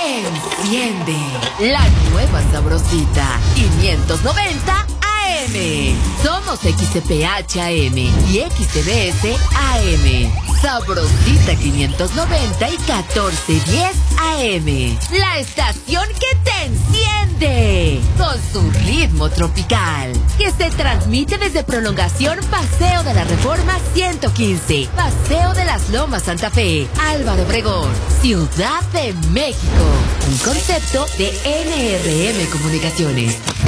Enciende la nueva sabrosita 590 AM. Somos XCPH AM y XTBS AM. Sabrosita 590 y 1410 AM. La estación que te enciende con su ritmo tropical. Que se transmite desde Prolongación Paseo de la Reforma 115. Paseo de las Lomas Santa Fe. Álvaro Obregón, Ciudad de México. Un concepto de NRM Comunicaciones.